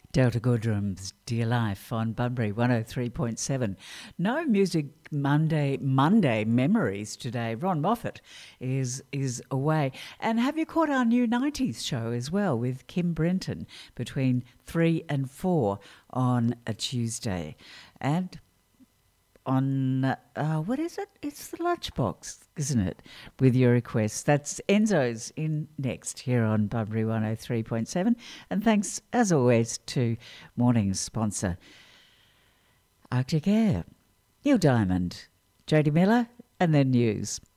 Delta Goodrum's Dear Life on Bunbury 103.7. No Music Monday memories today. Ron Moffat is away. And have you caught our new 90s show as well with Kim Brenton between 3 and 4 on a Tuesday? And on, what is it? It's the lunchbox, isn't it? With your requests. That's Enzo's in next here on Bunbury 103.7. And thanks, as always, to morning's sponsor, Arctic Air. Neil Diamond, Jodie Miller, and then news.